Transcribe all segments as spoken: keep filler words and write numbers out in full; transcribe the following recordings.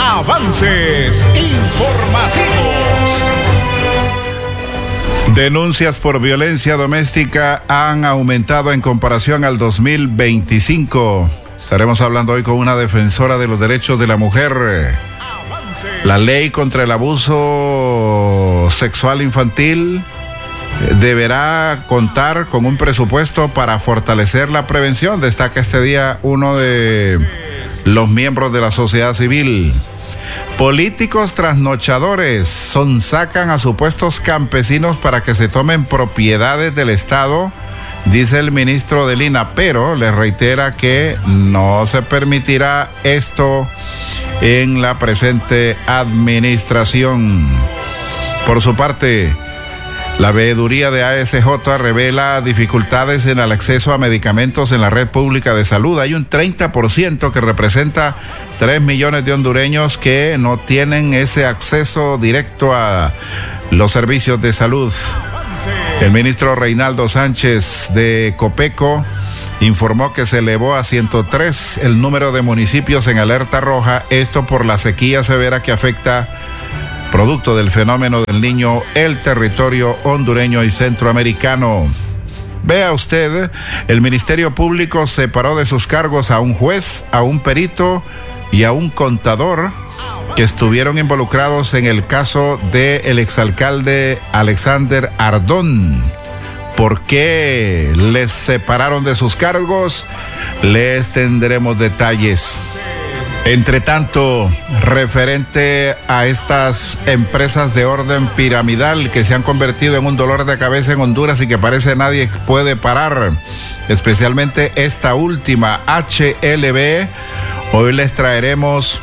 Avances informativos. Denuncias por violencia doméstica han aumentado en comparación al dos mil veinticinco. Estaremos hablando hoy con una defensora de los derechos de la mujer. La ley contra el abuso sexual infantil deberá contar con un presupuesto para fortalecer la prevención, destaca este día uno de los miembros de la sociedad civil. Políticos trasnochadores sonsacan a supuestos campesinos para que se tomen propiedades del Estado, dice el ministro del I N A, pero le reitera que no se permitirá esto en la presente administración. Por su parte, la veeduría de A S J revela dificultades en el acceso a medicamentos en la red pública de salud. Hay un treinta por ciento que representa tres millones de hondureños que no tienen ese acceso directo a los servicios de salud. El ministro Reinaldo Sánchez de Copeco informó que se elevó a ciento tres el número de municipios en alerta roja, esto por la sequía severa que afecta, producto del fenómeno del Niño, el territorio hondureño y centroamericano. Vea usted, el Ministerio Público separó de sus cargos a un juez, a un perito y a un contador que estuvieron involucrados en el caso del exalcalde Alexander Ardón. ¿Por qué les separaron de sus cargos? Les tendremos detalles. Entre tanto, referente a estas empresas de orden piramidal que se han convertido en un dolor de cabeza en Honduras y que parece nadie puede parar, especialmente esta última, H L B, hoy les traeremos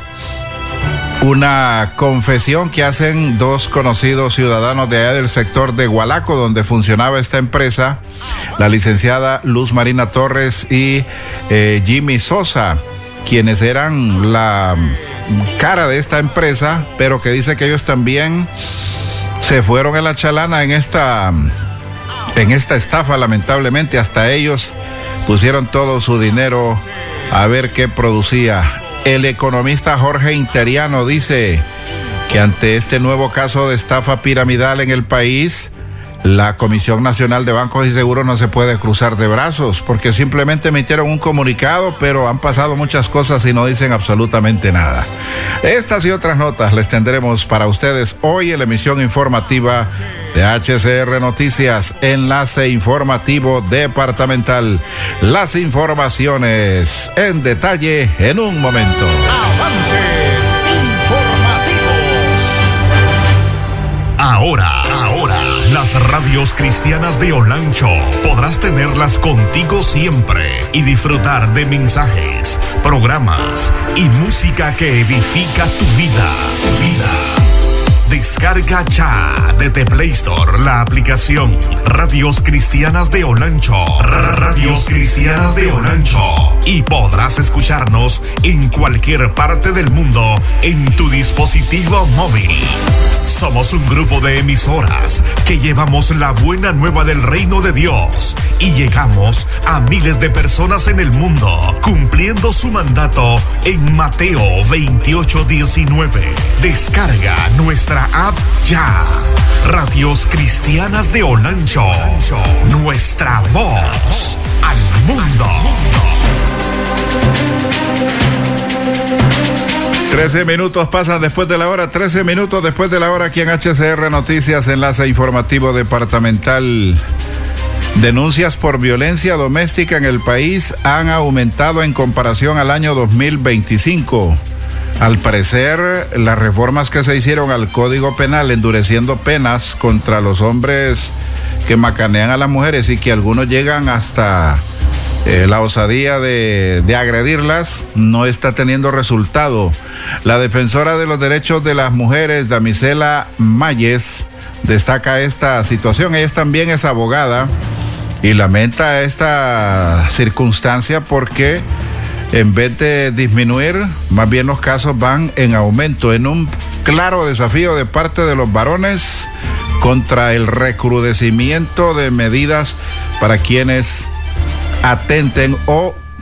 una confesión que hacen dos conocidos ciudadanos de allá del sector de Gualaco, donde funcionaba esta empresa, la licenciada Luz Marina Torres y eh, Jimmy Sosa, quienes eran la cara de esta empresa, pero que dice que ellos también se fueron a la chalana en esta, en esta estafa, lamentablemente. Hasta ellos pusieron todo su dinero a ver qué producía. El economista Jorge Interiano dice que ante este nuevo caso de estafa piramidal en el país, la Comisión Nacional de Bancos y Seguros no se puede cruzar de brazos, porque simplemente emitieron un comunicado, pero han pasado muchas cosas y no dicen absolutamente nada. Estas y otras notas les tendremos para ustedes hoy en la emisión informativa de H C R Noticias, enlace informativo departamental. Las informaciones en detalle en un momento. Avances informativos. Ahora, ahora, las radios cristianas de Olancho podrás tenerlas contigo siempre y disfrutar de mensajes, programas y música que edifica tu vida. Vida. Descarga ya desde Play Store la aplicación Radios Cristianas de Olancho. Radios Cristianas de Olancho. Y podrás escucharnos en cualquier parte del mundo en tu dispositivo móvil. Somos un grupo de emisoras que llevamos la buena nueva del reino de Dios y llegamos a miles de personas en el mundo, cumpliendo su mandato en Mateo veintiocho diecinueve. Descarga nuestra app ya. Radios Cristianas de Olancho. Nuestra voz al mundo. trece minutos pasan después de la hora, trece minutos después de la hora aquí en H C R Noticias, enlace informativo departamental. Denuncias por violencia doméstica en el país han aumentado en comparación al año dos mil veinticinco. Al parecer, las reformas que se hicieron al Código Penal, endureciendo penas contra los hombres que macanean a las mujeres y que algunos llegan hasta eh, la osadía de, de agredirlas, no está teniendo resultado. La defensora de los derechos de las mujeres, Damisela Mayes, destaca esta situación. Ella también es abogada y lamenta esta circunstancia porque en vez de disminuir, más bien los casos van en aumento, en un claro desafío de parte de los varones contra el recrudecimiento de medidas para quienes atenten o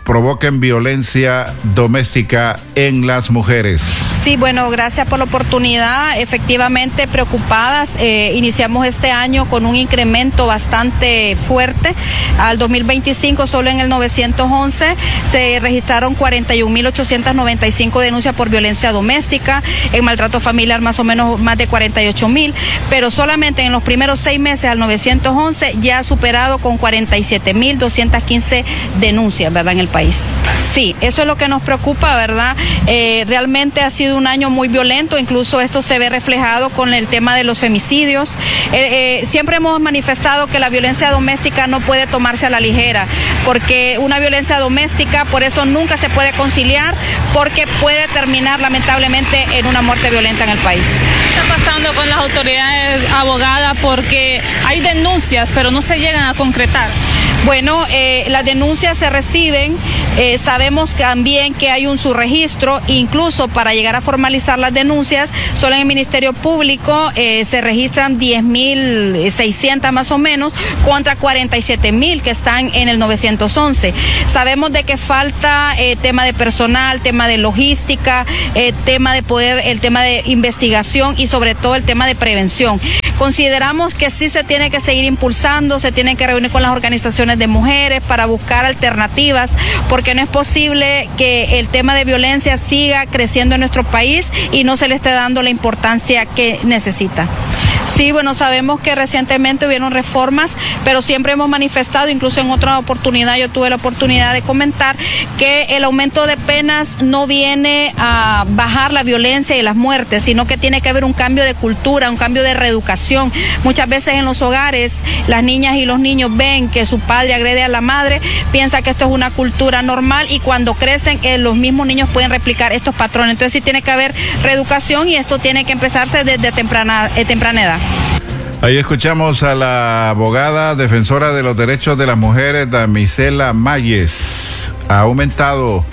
provoquen violencia doméstica en las mujeres. Sí, bueno, gracias por la oportunidad. Efectivamente, preocupadas. Eh, iniciamos este año con un incremento bastante fuerte. Al dos mil veinticinco, solo en el novecientos once, se registraron cuarenta y un mil ochocientas noventa y cinco denuncias por violencia doméstica. En maltrato familiar, más o menos más de cuarenta y ocho mil. Pero solamente en los primeros seis meses, al novecientos once, ya ha superado con cuarenta y siete mil doscientas quince denuncias, ¿verdad?, en el país. Sí, eso es lo que nos preocupa, ¿verdad? Eh, realmente ha sido un año muy violento, incluso esto se ve reflejado con el tema de los femicidios. Eh, eh, siempre hemos manifestado que la violencia doméstica no puede tomarse a la ligera, porque una violencia doméstica, por eso nunca se puede conciliar, porque puede terminar lamentablemente en una muerte violenta en el país. ¿Qué está pasando con las autoridades abogadas? Porque hay denuncias, pero no se llegan a concretar. Bueno, eh, las denuncias se reciben, eh, sabemos también que hay un subregistro, incluso para llegar a formalizar las denuncias, solo en el Ministerio Público eh, se registran diez mil seiscientas más o menos, contra cuarenta y siete mil que están en el novecientos once. Sabemos de que falta eh, tema de personal, tema de logística, eh, tema de poder, el tema de investigación y sobre todo el tema de prevención. Consideramos que sí se tiene que seguir impulsando, se tienen que reunir con las organizaciones de mujeres para buscar alternativas, porque no es posible que el tema de violencia siga creciendo en nuestro país y no se le esté dando la importancia que necesita. Sí, bueno, sabemos que recientemente hubieron reformas, pero siempre hemos manifestado, incluso en otra oportunidad yo tuve la oportunidad de comentar, que el aumento de penas no viene a bajar la violencia y las muertes, sino que tiene que haber un cambio de cultura, un cambio de reeducación. Muchas veces en los hogares las niñas y los niños ven que su padre agrede a la madre, piensa que esto es una cultura normal y cuando crecen eh, los mismos niños pueden replicar estos patrones. Entonces sí tiene que haber reeducación y esto tiene que empezarse desde temprana, eh, temprana edad. Ahí escuchamos a la abogada defensora de los derechos de las mujeres, Damisela Mayes. Ha aumentado,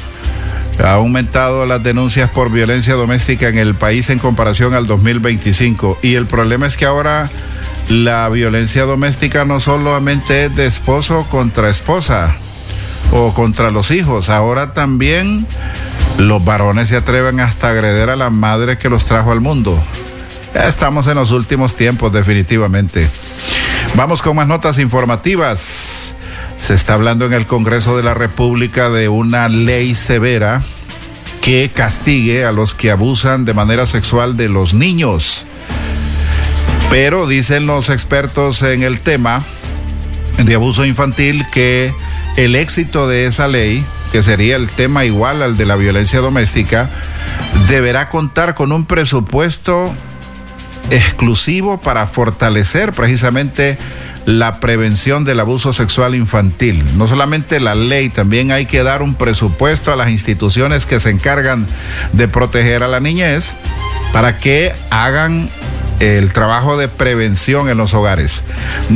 ha aumentado las denuncias por violencia doméstica en el país en comparación al dos mil veinticinco. Y el problema es que ahora la violencia doméstica no solamente es de esposo contra esposa o contra los hijos, ahora también los varones se atreven hasta agredir a la madre que los trajo al mundo. Ya estamos en los últimos tiempos, definitivamente. Vamos con más notas informativas. Se está hablando en el Congreso de la República de una ley severa que castigue a los que abusan de manera sexual de los niños. Pero dicen los expertos en el tema de abuso infantil que el éxito de esa ley, que sería el tema igual al de la violencia doméstica, deberá contar con un presupuesto exclusivo para fortalecer precisamente la prevención del abuso sexual infantil. No solamente la ley, también hay que dar un presupuesto a las instituciones que se encargan de proteger a la niñez para que hagan el trabajo de prevención en los hogares.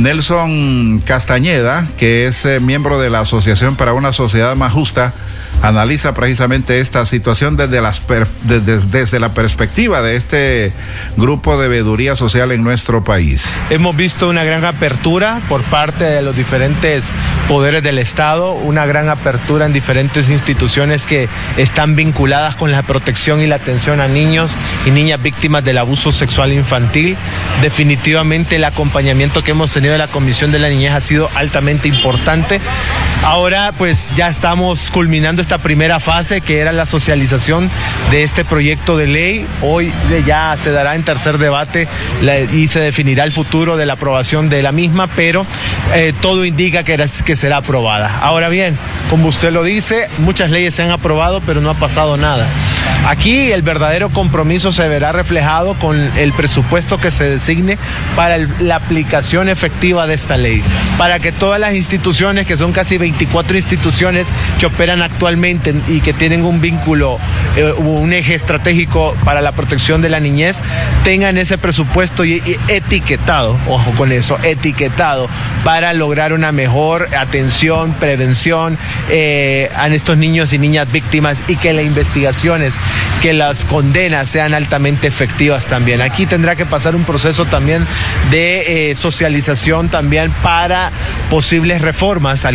Nelson Castañeda, que es eh, miembro de la Asociación para una Sociedad Más Justa, analiza precisamente esta situación desde, las per, desde, desde la perspectiva de este grupo de veeduría social en nuestro país. Hemos visto una gran apertura por parte de los diferentes poderes del Estado, una gran apertura en diferentes instituciones que están vinculadas con la protección y la atención a niños y niñas víctimas del abuso sexual infantil. Definitivamente el acompañamiento que hemos tenido de la Comisión de la Niñez ha sido altamente importante. Ahora pues ya estamos culminando esta primera fase, que era la socialización de este proyecto de ley. Hoy ya se dará en tercer debate la, y se definirá el futuro de la aprobación de la misma, pero eh, todo indica que, era, que será aprobada. Ahora bien, como usted lo dice, muchas leyes se han aprobado, pero no ha pasado nada. Aquí el verdadero compromiso se verá reflejado con el presupuesto que se designe para el, la aplicación efectiva de esta ley, para que todas las instituciones, que son casi veinticuatro instituciones que operan actualmente y que tienen un vínculo, eh, un eje estratégico para la protección de la niñez, tengan ese presupuesto y, y etiquetado, ojo con eso, etiquetado, para lograr una mejor atención, prevención eh, a estos niños y niñas víctimas, y que las investigaciones, que las condenas sean altamente efectivas también. Aquí tendrá que pasar un proceso también de eh, socialización también para posibles reformas al Código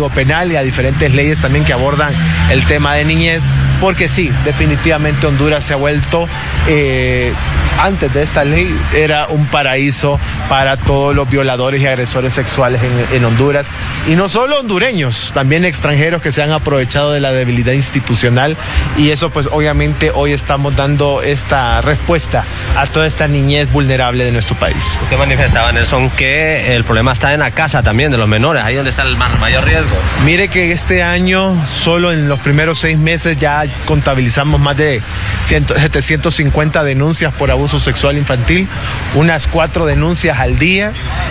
Código Penal y a diferentes leyes también que abordan el tema de niñez, porque sí, definitivamente Honduras se ha vuelto, eh, antes de esta ley, era un paraíso para todos los violadores y agresores sexuales en, en Honduras, y no solo hondureños, también extranjeros que se han aprovechado de la debilidad institucional, y eso pues obviamente hoy estamos dando esta respuesta a toda esta niñez vulnerable de nuestro país. Usted manifestaba, Nelson, que el problema está en la casa también de los menores, ahí donde está el mayor riesgo. Mire que este año, solo en los primeros seis meses, ya contabilizamos más de setecientas cincuenta denuncias por abuso sexual infantil, unas cuatro denuncias al día,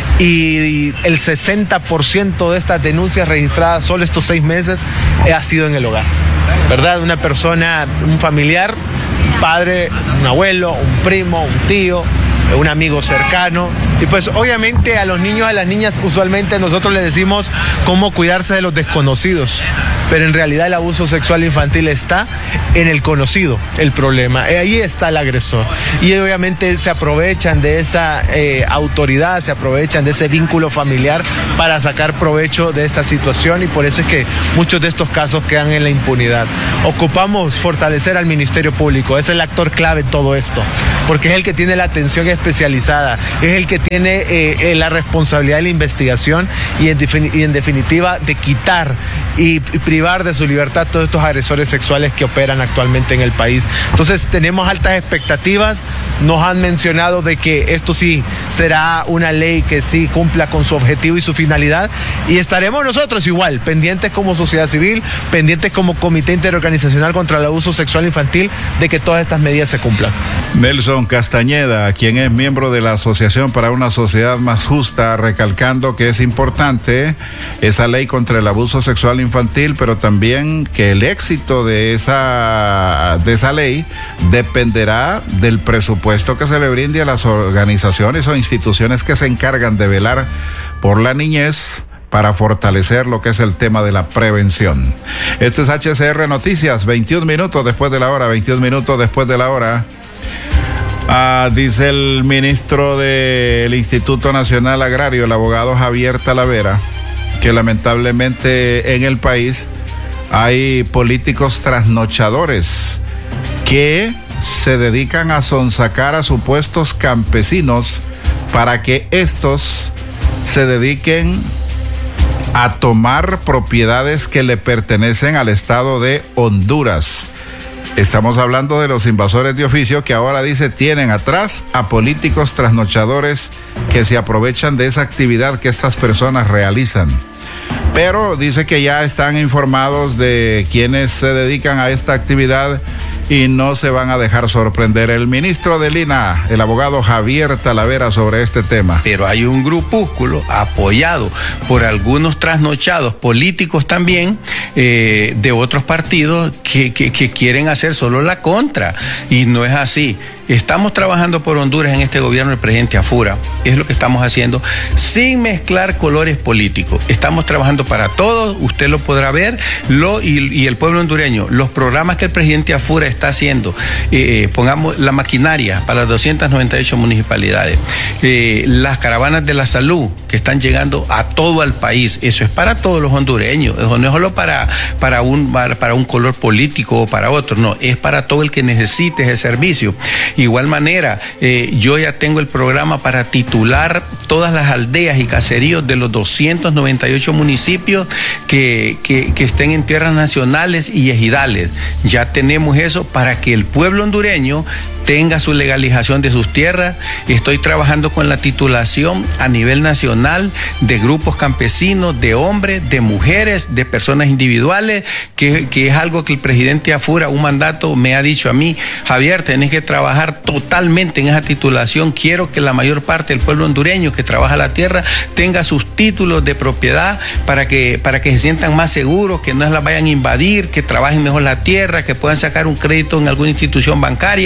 y el sesenta por ciento de estas denuncias registradas solo estos seis meses ha sido en el hogar, ¿verdad? Una persona, un familiar, un padre, un abuelo, un primo, un tío, un amigo cercano. Y pues obviamente a los niños, a las niñas, usualmente nosotros les decimos cómo cuidarse de los desconocidos, pero en realidad el abuso sexual infantil está en el conocido, el problema. Ahí está el agresor. Y obviamente se aprovechan de esa eh, autoridad, se aprovechan de ese vínculo familiar para sacar provecho de esta situación, y por eso es que muchos de estos casos quedan en la impunidad. Ocupamos fortalecer al Ministerio Público, es el actor clave en todo esto, porque es el que tiene la atención especializada, es el que tiene eh, la responsabilidad de la investigación y en, y en definitiva de quitar y, y privar de su libertad todos estos agresores sexuales que operan actualmente en el país. Entonces tenemos altas expectativas, nos han mencionado de que esto sí será una ley que sí cumpla con su objetivo y su finalidad, y estaremos nosotros igual, pendientes como sociedad civil, pendientes como Comité Interorganizacional contra el Abuso Sexual Infantil, de que todas estas medidas se cumplan. Nelson Castañeda, quien es miembro de la Asociación para una Sociedad Más Justa, recalcando que es importante esa ley contra el abuso sexual infantil, pero también que el éxito de esa, de esa ley dependerá del presupuesto que se le brinde a las organizaciones o instituciones que se encargan de velar por la niñez, para fortalecer lo que es el tema de la prevención. Esto es H C R Noticias, veintiún minutos después de la hora, veintiún minutos después de la hora. Ah, dice el ministro del Instituto Nacional Agrario, el abogado Javier Talavera, que lamentablemente en el país hay políticos trasnochadores que se dedican a sonsacar a supuestos campesinos para que estos se dediquen a tomar propiedades que le pertenecen al estado de Honduras. Estamos hablando de los invasores de oficio, que ahora dice tienen atrás a políticos trasnochadores que se aprovechan de esa actividad que estas personas realizan. Pero dice que ya están informados de quienes se dedican a esta actividad y no se van a dejar sorprender. El ministro del I N A, el abogado Javier Talavera, sobre este tema. Pero hay un grupúsculo apoyado por algunos trasnochados políticos también eh, de otros partidos que, que, que quieren hacer solo la contra, y no es así. Estamos trabajando por Honduras en este gobierno del presidente Afura, es lo que estamos haciendo, sin mezclar colores políticos. Estamos trabajando para todos, usted lo podrá ver, lo y, y el pueblo hondureño, los programas que el presidente Afura está haciendo, eh, pongamos la maquinaria para las doscientas noventa y ocho municipalidades, eh, las caravanas de la salud que están llegando a todo el país, eso es para todos los hondureños, eso no es solo para, para, un, para un color político o para otro, no, es para todo el que necesite ese servicio. Igual manera, eh, yo ya tengo el programa para titular todas las aldeas y caseríos de los doscientos noventa y ocho municipios que, que, que estén en tierras nacionales y ejidales. Ya tenemos eso para que el pueblo hondureño tenga su legalización de sus tierras. Estoy trabajando con la titulación a nivel nacional de grupos campesinos, de hombres, de mujeres, de personas individuales, que, que es algo que el presidente Afura, un mandato, me ha dicho a mí: Javier, tenés que trabajar totalmente en esa titulación. Quiero que la mayor parte del pueblo hondureño que trabaja la tierra tenga sus títulos de propiedad para que, para que se sientan más seguros, que no las vayan a invadir, que trabajen mejor la tierra, que puedan sacar un crédito en alguna institución bancaria, para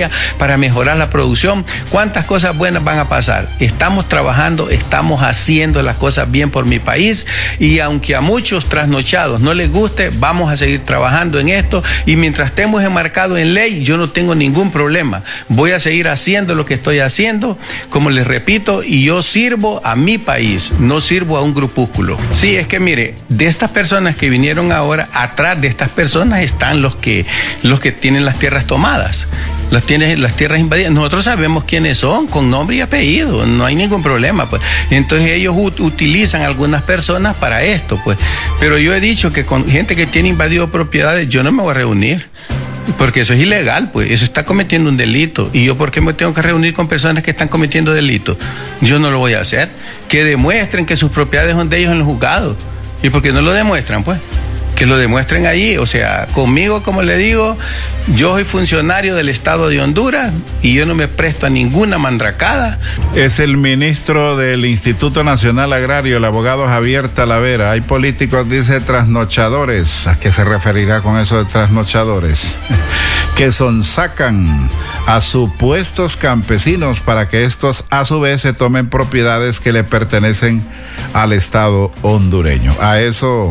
para mejorar la producción. ¿Cuántas cosas buenas van a pasar? Estamos trabajando, estamos haciendo las cosas bien por mi país, y aunque a muchos trasnochados no les guste, vamos a seguir trabajando en esto, y mientras estemos enmarcados en ley, yo no tengo ningún problema. Voy a seguir haciendo lo que estoy haciendo, como les repito, y yo sirvo a mi país, no sirvo a un grupúsculo. Sí, es que mire, de estas personas que vinieron ahora, atrás de estas personas están los que, los que tienen las tierras tomadas, las, tienen, las tierras invadidas. Nosotros sabemos quiénes son, con nombre y apellido, no hay ningún problema, pues. Entonces ellos ut- utilizan a algunas personas para esto, pues. Pero yo he dicho que con gente que tiene invadido propiedades, yo no me voy a reunir, porque eso es ilegal, pues, eso está cometiendo un delito. ¿Y yo por qué me tengo que reunir con personas que están cometiendo delitos? Yo no lo voy a hacer. Que demuestren que sus propiedades son de ellos en los juzgados. ¿Y por qué no lo demuestran, pues? Que lo demuestren allí. O sea, conmigo, como le digo, yo soy funcionario del Estado de Honduras y yo no me presto a ninguna mandracada. Es el ministro del Instituto Nacional Agrario, el abogado Javier Talavera. Hay políticos, dice, trasnochadores. ¿A qué se referirá con eso de trasnochadores? Que sonsacan a supuestos campesinos para que estos a su vez se tomen propiedades que le pertenecen al Estado hondureño. A eso...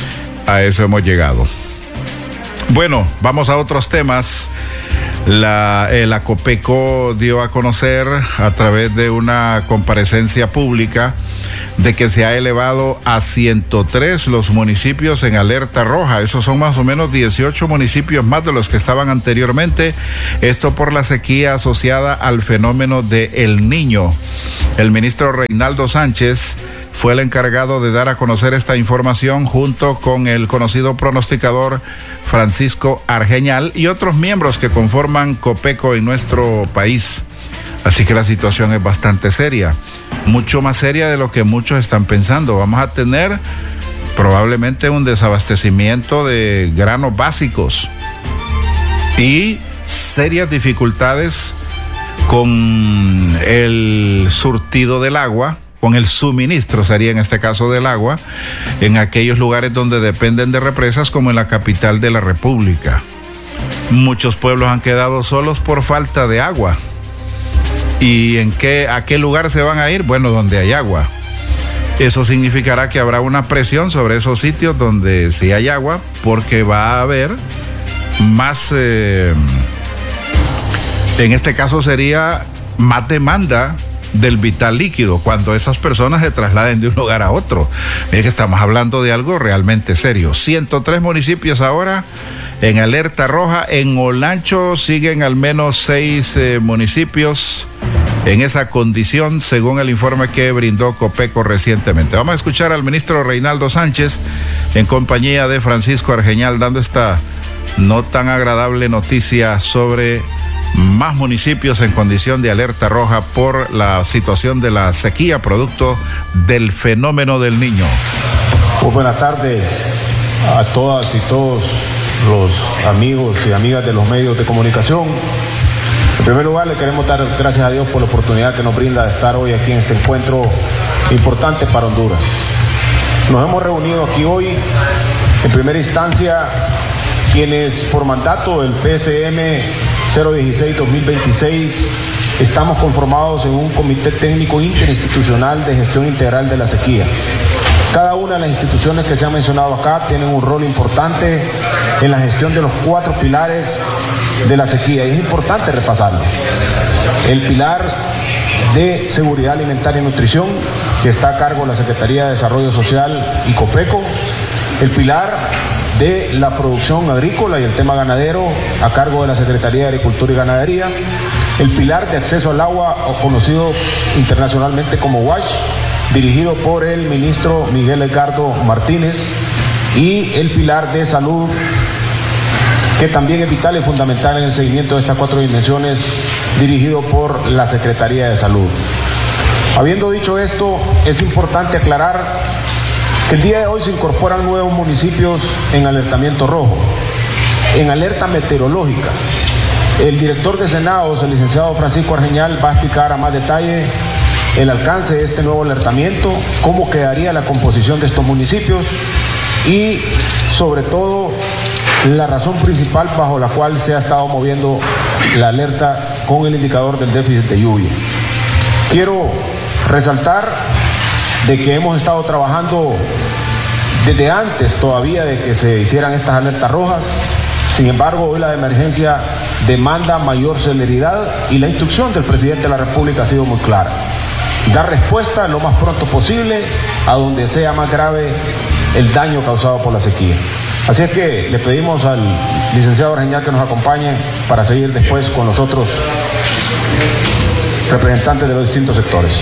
A eso hemos llegado. Bueno, vamos a otros temas. La, el ACOPECO dio a conocer a través de una comparecencia pública de que se ha elevado a ciento tres los municipios en alerta roja. Esos son más o menos dieciocho municipios más de los que estaban anteriormente. Esto por la sequía asociada al fenómeno de El Niño. El ministro Reinaldo Sánchez fue el encargado de dar a conocer esta información junto con el conocido pronosticador Francisco Argeñal y otros miembros que conforman COPECO en nuestro país. Así que la situación es bastante seria, mucho más seria de lo que muchos están pensando. Vamos a tener probablemente un desabastecimiento de granos básicos y serias dificultades con el surtido del agua, con el suministro, sería en este caso del agua, en aquellos lugares donde dependen de represas, como en la capital de la República. Muchos pueblos han quedado solos por falta de agua. ¿Y en qué, a qué lugar se van a ir? Bueno, donde hay agua. Eso significará que habrá una presión sobre esos sitios donde sí hay agua, porque va a haber más, eh, en este caso sería más demanda del vital líquido cuando esas personas se trasladen de un lugar a otro. Mire que estamos hablando de algo realmente serio. ciento tres municipios ahora en alerta roja. En Olancho siguen al menos seis eh, municipios en esa condición, según el informe que brindó COPECO recientemente. Vamos a escuchar al ministro Reinaldo Sánchez en compañía de Francisco Argeñal dando esta no tan agradable noticia sobre más municipios en condición de alerta roja por la situación de la sequía producto del fenómeno del Niño. Muy buenas tardes a todas y todos los amigos y amigas de los medios de comunicación. En primer lugar, le queremos dar gracias a Dios por la oportunidad que nos brinda de estar hoy aquí en este encuentro importante para Honduras. Nos hemos reunido aquí hoy, en primera instancia, quienes por mandato del P S M cero dieciséis dos mil veintiséis estamos conformados en un comité técnico interinstitucional de gestión integral de la sequía. Cada una de las instituciones que se han mencionado acá tienen un rol importante en la gestión de los cuatro pilares de la sequía, y es importante repasarlo. El pilar de seguridad alimentaria y nutrición, que está a cargo de la Secretaría de Desarrollo Social y COPECO. El pilar de la producción agrícola y el tema ganadero, a cargo de la Secretaría de Agricultura y Ganadería. El pilar de acceso al agua, o conocido internacionalmente como WASH, dirigido por el ministro Miguel Edgardo Martínez. Y el pilar de salud, que también es vital y fundamental en el seguimiento de estas cuatro dimensiones, dirigido por la Secretaría de Salud. Habiendo dicho esto, es importante aclarar que el día de hoy se incorporan nuevos municipios en alertamiento rojo, en alerta meteorológica. El director de Senados, el licenciado Francisco Argeñal, va a explicar a más detalle el alcance de este nuevo alertamiento, cómo quedaría la composición de estos municipios y, sobre todo, la razón principal bajo la cual se ha estado moviendo la alerta con el indicador del déficit de lluvia. Quiero resaltar de que hemos estado trabajando desde antes todavía de que se hicieran estas alertas rojas. Sin embargo, hoy la emergencia demanda mayor celeridad y la instrucción del presidente de la República ha sido muy clara: dar respuesta lo más pronto posible a donde sea más grave el daño causado por la sequía. Así es que le pedimos al licenciado Reñal que nos acompañe para seguir después con los otros representantes de los distintos sectores.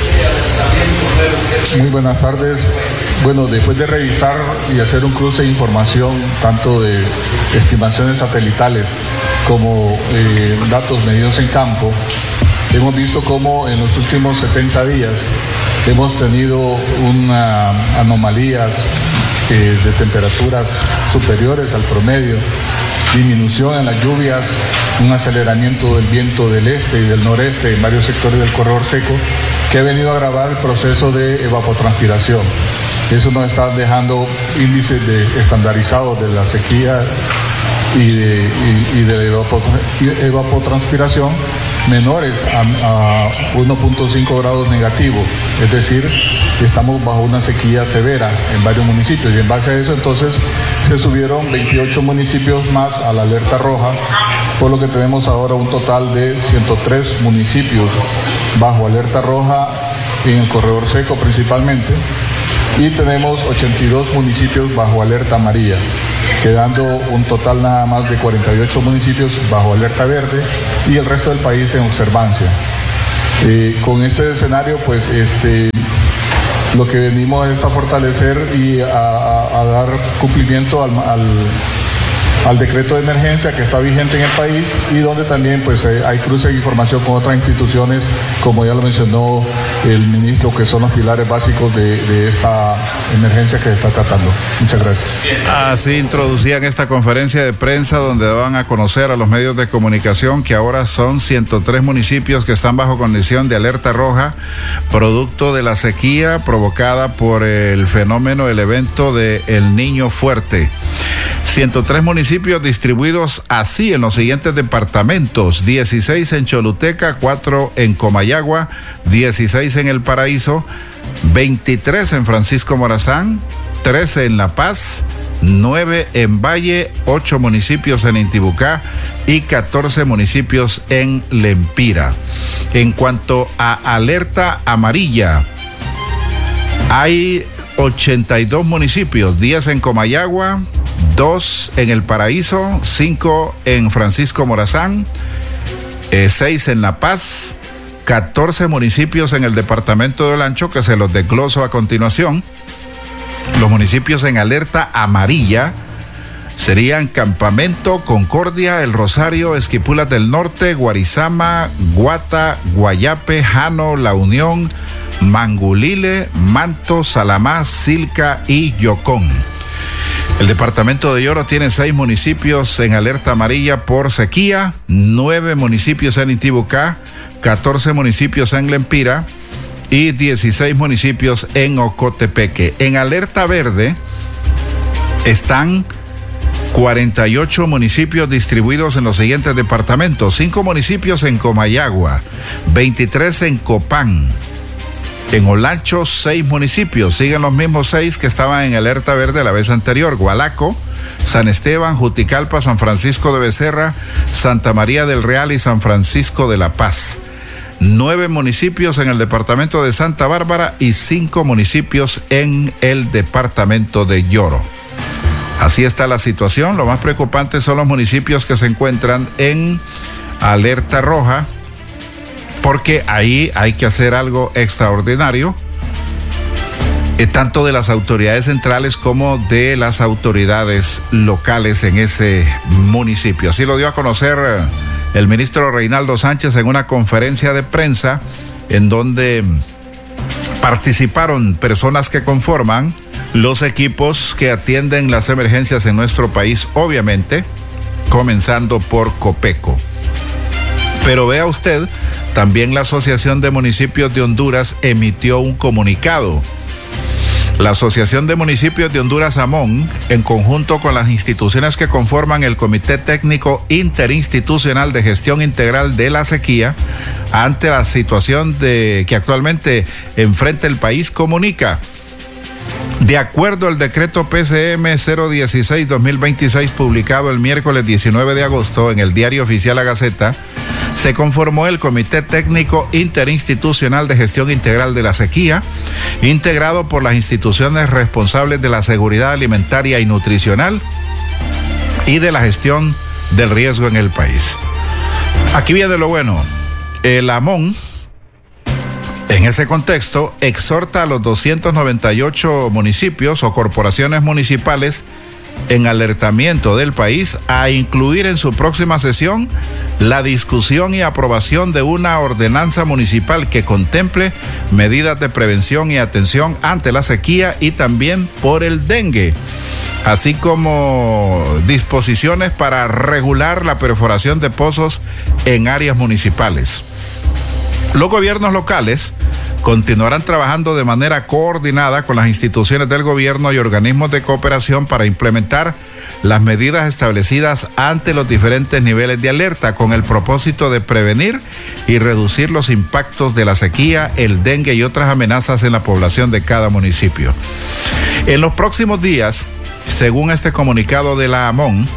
Muy buenas tardes. Bueno, después de revisar y hacer un cruce de información, tanto de estimaciones satelitales como eh, datos medidos en campo, hemos visto cómo en los últimos setenta días hemos tenido una anomalías eh, de temperaturas superiores al promedio, disminución en las lluvias, un aceleramiento del viento del este y del noreste en varios sectores del corredor seco, que ha venido a agravar el proceso de evapotranspiración. Eso nos está dejando índices de, estandarizados de la sequía y de, y, y de la evapotranspiración menores a, a uno punto cinco grados negativo, es decir, estamos bajo una sequía severa en varios municipios, y en base a eso entonces se subieron veintiocho municipios más a la alerta roja, por lo que tenemos ahora un total de ciento tres municipios bajo alerta roja en el corredor seco principalmente, y tenemos ochenta y dos municipios bajo alerta amarilla, quedando un total nada más de cuarenta y ocho municipios bajo alerta verde y el resto del país en observancia. Eh, con este escenario, pues este, lo que venimos es a fortalecer y a, a, a dar cumplimiento al, al, al decreto de emergencia que está vigente en el país, y donde también pues eh, hay cruce de información con otras instituciones, como ya lo mencionó el ministro, que son los pilares básicos de, de esta emergencia que se está tratando. Muchas gracias. Así introducían esta conferencia de prensa donde daban a conocer a los medios de comunicación que ahora son ciento tres municipios que están bajo condición de alerta roja, producto de la sequía provocada por el fenómeno, el evento de El Niño Fuerte. ciento tres municipios distribuidos así en los siguientes departamentos: dieciséis en Choluteca, cuatro en Comayagua, dieciséis en El Paraíso, veintitrés en Francisco Morazán, trece en La Paz, nueve en Valle, ocho municipios en Intibucá y catorce municipios en Lempira. En cuanto a alerta amarilla, hay ochenta y dos municipios, diez en Comayagua, dos en El Paraíso, cinco en Francisco Morazán, eh, seis en La Paz, catorce municipios en el departamento de Olancho, que se los desgloso a continuación. Los municipios en alerta amarilla serían Campamento, Concordia, El Rosario, Esquipulas del Norte, Guarizama, Guata, Guayape, Jano, La Unión, Mangulile, Manto, Salamá, Silca y Yocón. El departamento de Lloro tiene seis municipios en alerta amarilla por sequía, nueve municipios en Intibucá, catorce municipios en Lempira y dieciséis municipios en Ocotepeque. En alerta verde están cuarenta y ocho municipios distribuidos en los siguientes departamentos: cinco municipios en Comayagua, veintitrés en Copán. En Olancho, seis municipios, siguen los mismos seis que estaban en alerta verde la vez anterior: Gualaco, San Esteban, Juticalpa, San Francisco de Becerra, Santa María del Real y San Francisco de la Paz. Nueve municipios en el departamento de Santa Bárbara y cinco municipios en el departamento de Lloro. Así está la situación. Lo más preocupante son los municipios que se encuentran en alerta roja, porque ahí hay que hacer algo extraordinario, eh, tanto de las autoridades centrales como de las autoridades locales en ese municipio. Así lo dio a conocer eh, el ministro Reinaldo Sánchez en una conferencia de prensa en donde participaron personas que conforman los equipos que atienden las emergencias en nuestro país, obviamente, comenzando por Copeco. Pero vea usted, también la Asociación de Municipios de Honduras emitió un comunicado La Asociación de Municipios de Honduras, AMON, en conjunto con las instituciones que conforman el Comité Técnico Interinstitucional de Gestión Integral de la Sequía, ante la situación de, que actualmente enfrenta el país, comunica: de acuerdo al decreto P C M cero dieciséis guión dos mil veintiséis, publicado el miércoles diecinueve de agosto en el Diario Oficial La Gaceta, se conformó el Comité Técnico Interinstitucional de Gestión Integral de la Sequía, integrado por las instituciones responsables de la seguridad alimentaria y nutricional y de la gestión del riesgo en el país. Aquí viene lo bueno. El AMON, en ese contexto, exhorta a los doscientos noventa y ocho municipios o corporaciones municipales en alertamiento del país a incluir en su próxima sesión la discusión y aprobación de una ordenanza municipal que contemple medidas de prevención y atención ante la sequía y también por el dengue, así como disposiciones para regular la perforación de pozos en áreas municipales. Los gobiernos locales continuarán trabajando de manera coordinada con las instituciones del gobierno y organismos de cooperación para implementar las medidas establecidas ante los diferentes niveles de alerta, con el propósito de prevenir y reducir los impactos de la sequía, el dengue y otras amenazas en la población de cada municipio. En los próximos días, según este comunicado de la AMON,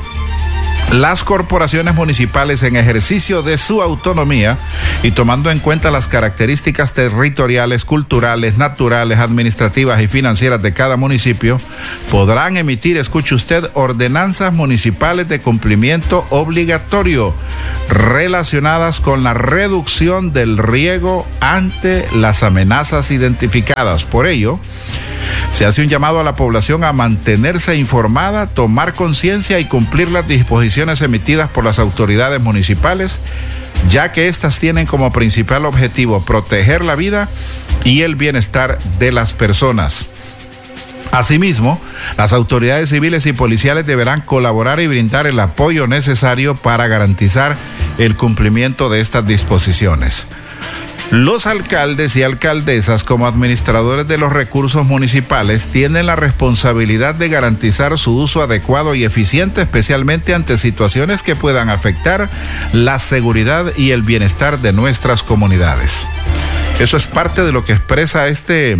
las corporaciones municipales, en ejercicio de su autonomía y tomando en cuenta las características territoriales, culturales, naturales, administrativas y financieras de cada municipio, podrán emitir, escuche usted, ordenanzas municipales de cumplimiento obligatorio relacionadas con la reducción del riego ante las amenazas identificadas. Por ello, se hace un llamado a la población a mantenerse informada, tomar conciencia y cumplir las disposiciones emitidas por las autoridades municipales, ya que éstas tienen como principal objetivo proteger la vida y el bienestar de las personas. Asimismo, las autoridades civiles y policiales deberán colaborar y brindar el apoyo necesario para garantizar el cumplimiento de estas disposiciones. Los alcaldes y alcaldesas, como administradores de los recursos municipales, tienen la responsabilidad de garantizar su uso adecuado y eficiente, especialmente ante situaciones que puedan afectar la seguridad y el bienestar de nuestras comunidades. Eso es parte de lo que expresa este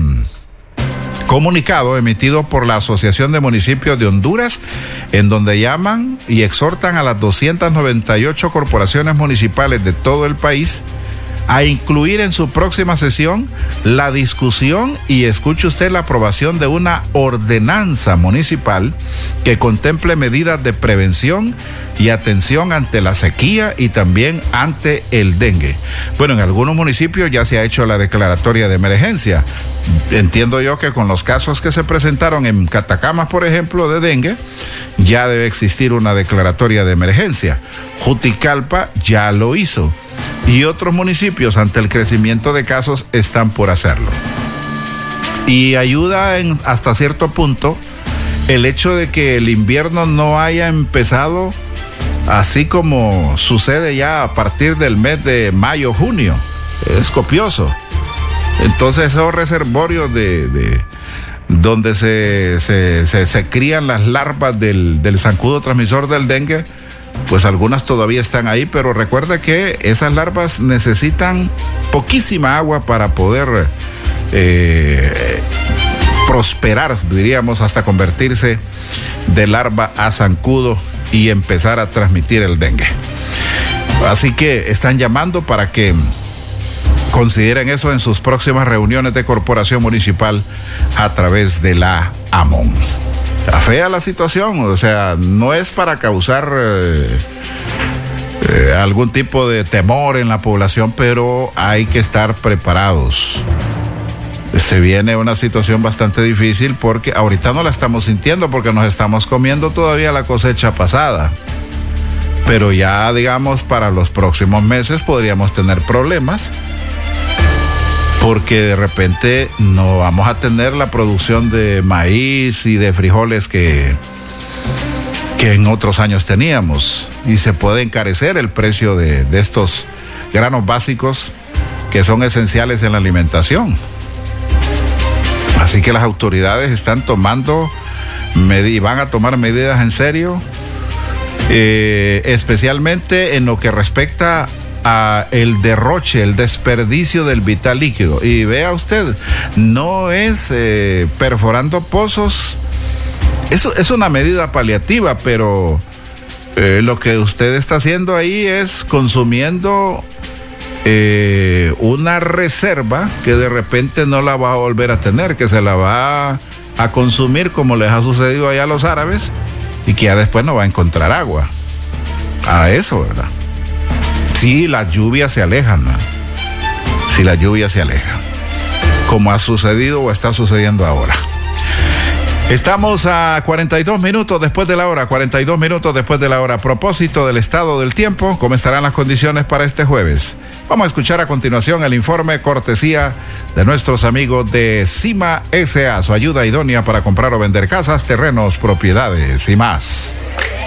comunicado emitido por la Asociación de Municipios de Honduras, en donde llaman y exhortan a las doscientas noventa y ocho corporaciones municipales de todo el país a incluir en su próxima sesión la discusión y, escuche usted, la aprobación de una ordenanza municipal que contemple medidas de prevención y atención ante la sequía y también ante el dengue. Bueno, en algunos municipios ya se ha hecho la declaratoria de emergencia. Entiendo yo que con los casos que se presentaron en Catacamas, por ejemplo, de dengue, ya debe existir una declaratoria de emergencia. Juticalpa ya lo hizo. Y otros municipios, ante el crecimiento de casos, están por hacerlo. Y ayuda en, hasta cierto punto el hecho de que el invierno no haya empezado así como sucede ya a partir del mes de mayo, junio. Es copioso. Entonces esos reservorios de, de donde se, se, se, se crían las larvas del, del zancudo transmisor del dengue, pues algunas todavía están ahí, pero recuerda que esas larvas necesitan poquísima agua para poder eh, prosperar, diríamos, hasta convertirse de larva a zancudo y empezar a transmitir el dengue. Así que están llamando para que consideren eso en sus próximas reuniones de corporación municipal a través de la AMON. Está fea la situación, o sea, no es para causar eh, eh, algún tipo de temor en la población, pero hay que estar preparados. Se viene una situación bastante difícil porque ahorita no la estamos sintiendo porque nos estamos comiendo todavía la cosecha pasada. Pero ya, digamos, para los próximos meses podríamos tener problemas, porque de repente no vamos a tener la producción de maíz y de frijoles que, que en otros años teníamos, y se puede encarecer el precio de, de estos granos básicos que son esenciales en la alimentación. Así que las autoridades están tomando y van a tomar medidas en serio, eh, especialmente en lo que respecta a el derroche, el desperdicio del vital líquido. Y vea usted, no es eh, perforando pozos, eso es una medida paliativa, pero eh, lo que usted está haciendo ahí es consumiendo eh, una reserva que de repente no la va a volver a tener, que se la va a, a consumir como les ha sucedido allá a los árabes, y que ya después no va a encontrar agua. A eso, ¿verdad? Si las lluvias se alejan, ¿no? Si las lluvias se alejan, como ha sucedido o está sucediendo ahora. Estamos a cuarenta y dos minutos después de la hora, cuarenta y dos minutos después de la hora. A propósito del estado del tiempo, ¿cómo estarán las condiciones para este jueves? Vamos a escuchar a continuación el informe cortesía de nuestros amigos de Cima S A, su ayuda idónea para comprar o vender casas, terrenos, propiedades y más.